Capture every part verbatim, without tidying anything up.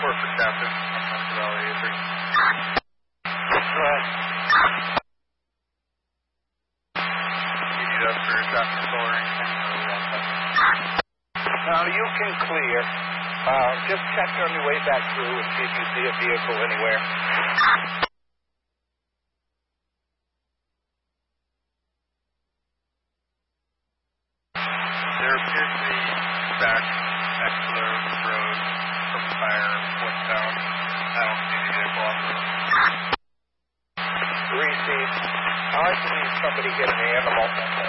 Report for Captain. I'm from Valley Avery. Go ahead. You need us for traffic control or anything? Or we all set? Now you can clear. Uh, just check on your way back through and see if you see a vehicle anywhere. There appears to be back next to the road from the fire went down. I don't see the vehicle off the road. Receive. I believe somebody hit an animal.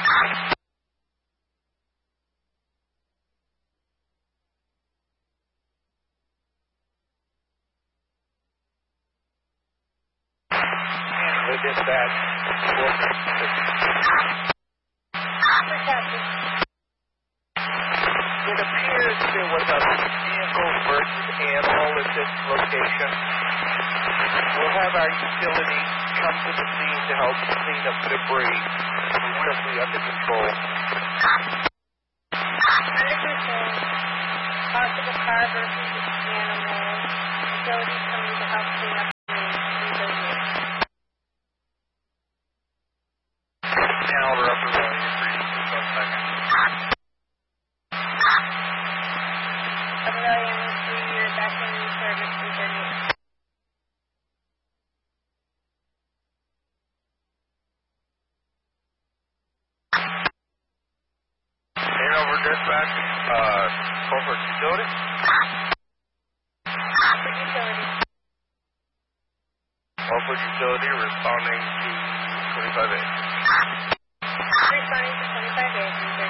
The dispatch. It appears there was a vehicle versus animal at this location. We'll have our utility come to the scene to help clean up debris. We're quickly under control. Under control. Possible car versus animal. Utilities coming to help clean up debris. Now we're up to Valley Avery. Just one second. Upper Valley Avery, you're back in service three thirty-eight. Hanover dispatch, uh, Colford Utility. Upper utility. Colford Utility responding to twenty-five A. Responding to twenty-five A.